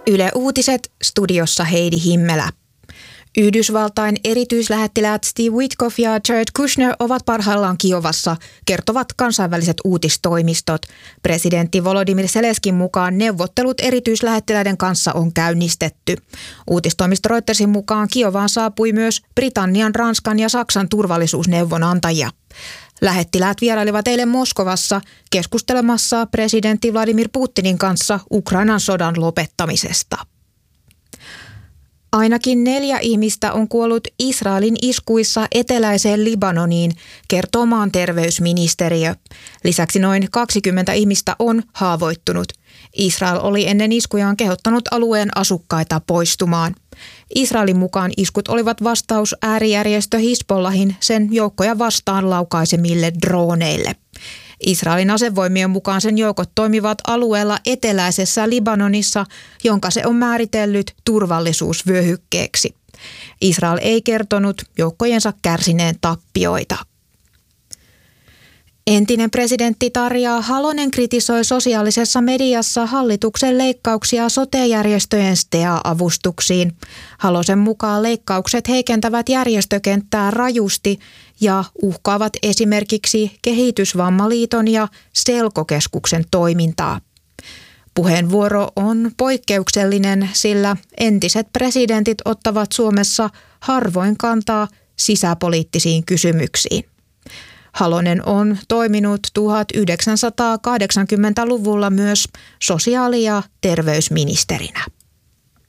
Yle Uutiset, studiossa Heidi Himmelä. Yhdysvaltain erityislähettiläät Steve Witkoff ja Jared Kushner ovat parhaillaan Kiovassa, kertovat kansainväliset uutistoimistot. Presidentti Volodymyr Zelenskin mukaan neuvottelut erityislähettiläiden kanssa on käynnistetty. Uutistoimisto Reutersin mukaan Kiovaan saapui myös Britannian, Ranskan ja Saksan turvallisuusneuvonantajia. Lähettiläät vierailivat eilen Moskovassa keskustelemassa presidentti Vladimir Putinin kanssa Ukrainan sodan lopettamisesta. Ainakin 4 ihmistä on kuollut Israelin iskuissa eteläiseen Libanoniin, kertoo maan terveysministeriö. Lisäksi noin 20 ihmistä on haavoittunut. Israel oli ennen iskujaan kehottanut alueen asukkaita poistumaan. Israelin mukaan iskut olivat vastaus äärijärjestö Hizbollahin sen joukkoja vastaan laukaisemille droneille. Israelin asevoimien mukaan sen joukot toimivat alueella eteläisessä Libanonissa, jonka se on määritellyt turvallisuusvyöhykkeeksi. Israel ei kertonut joukkojensa kärsineen tappioita. Entinen presidentti Tarja Halonen kritisoi sosiaalisessa mediassa hallituksen leikkauksia sote-järjestöjen STEA-avustuksiin. Halosen mukaan leikkaukset heikentävät järjestökenttää rajusti ja uhkaavat esimerkiksi Kehitysvammaliiton ja Selkokeskuksen toimintaa. Puheenvuoro on poikkeuksellinen, sillä entiset presidentit ottavat Suomessa harvoin kantaa sisäpoliittisiin kysymyksiin. Halonen on toiminut 1980-luvulla myös sosiaali- ja terveysministerinä.